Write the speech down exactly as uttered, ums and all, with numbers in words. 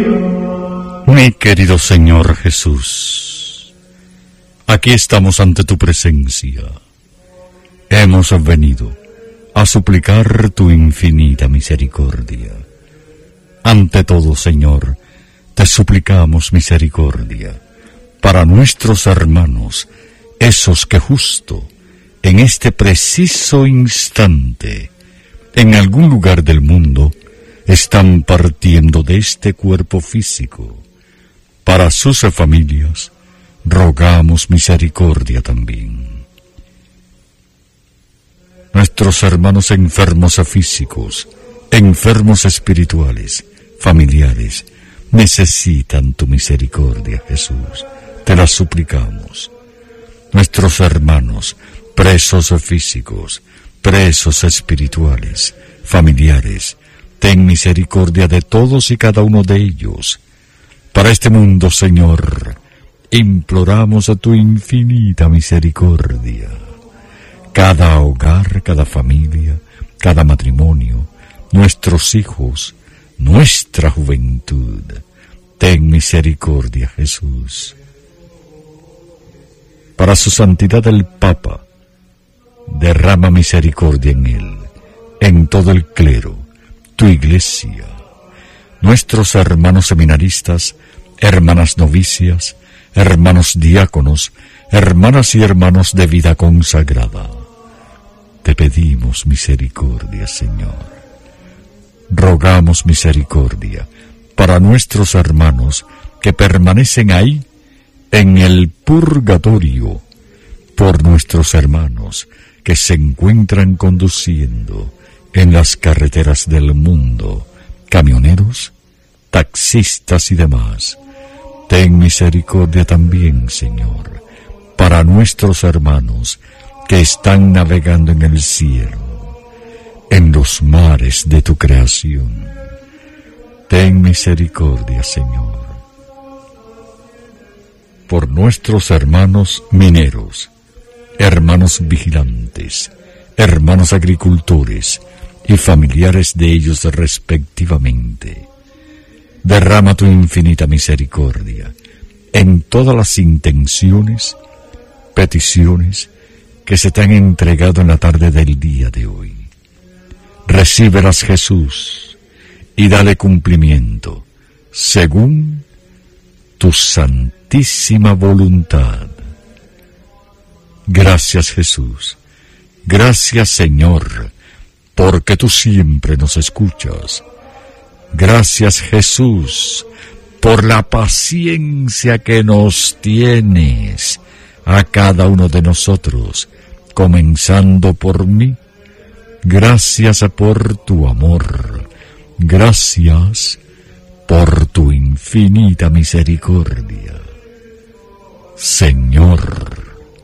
Mi querido Señor Jesús, aquí estamos ante tu presencia. Hemos venido a suplicar tu infinita misericordia. Ante todo, Señor, te suplicamos misericordia para nuestros hermanos, esos que justo en este preciso instante, en algún lugar del mundo, están partiendo de este cuerpo físico. Para sus familias, rogamos misericordia también. Nuestros hermanos enfermos físicos, enfermos espirituales, familiares, necesitan tu misericordia, Jesús. Te la suplicamos. Nuestros hermanos presos físicos, presos espirituales, familiares, ten misericordia de todos y cada uno de ellos. Para este mundo, Señor, imploramos a tu infinita misericordia. Cada hogar, cada familia, cada matrimonio, nuestros hijos, nuestra juventud, ten misericordia, Jesús. Para su santidad el Papa, derrama misericordia en él, en todo el clero, tu iglesia, nuestros hermanos seminaristas, hermanas novicias, hermanos diáconos, hermanas y hermanos de vida consagrada. Te pedimos misericordia, Señor. Rogamos misericordia para nuestros hermanos que permanecen ahí en el purgatorio, por nuestros hermanos que se encuentran conduciendo en las carreteras del mundo, camioneros, taxistas y demás. Ten misericordia también, Señor, para nuestros hermanos que están navegando en el cielo, en los mares de tu creación. Ten misericordia, Señor, por nuestros hermanos mineros, hermanos vigilantes, hermanos agricultores y familiares de ellos respectivamente. Derrama tu infinita misericordia en todas las intenciones, peticiones que se te han entregado en la tarde del día de hoy. Recíbelas, Jesús, y dale cumplimiento según tu santísima voluntad. Gracias, Jesús. Gracias, Señor, porque tú siempre nos escuchas. Gracias, Jesús, por la paciencia que nos tienes a cada uno de nosotros, comenzando por mí. Gracias por tu amor. Gracias por tu infinita misericordia. Señor,